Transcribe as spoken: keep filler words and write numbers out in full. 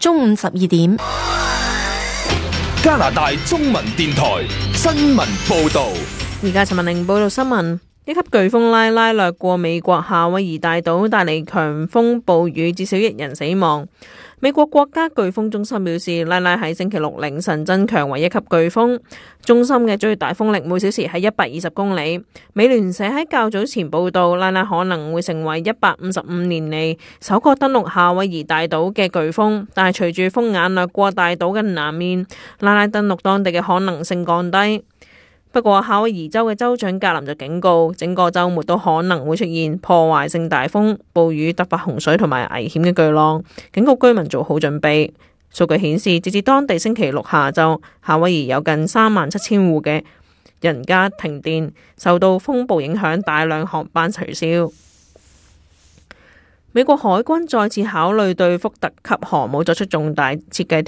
中午十二點， 加拿大中文電台新聞報道。 而家陳文玲報道新聞。一級颶風拉拉掠過美國夏威夷大島，帶嚟強風暴雨，至少一人死亡。美國國家颶風中心表示，拉拉喺星期六凌晨增強為一級颶風，中心嘅最大風力每小時係一百二十公里。美聯社喺較早前報道，拉拉可能會成為一百五十五年嚟首個登陸夏威夷大島嘅颶風，但係隨住風眼掠過大島嘅南面，拉拉登陸當地嘅可能性降低。不過夏威夷州嘅州長格林就警告，整個週末都可能會出現破壞性大風、暴雨、突發洪水同埋危險嘅巨浪，警告居民做好準備。數據顯示，截至當地星期六下晝，夏威夷有近三萬七千戶嘅人家停電，受到風暴影響，大量航班取消。美國海軍再次考慮對福特級航母作出重大設計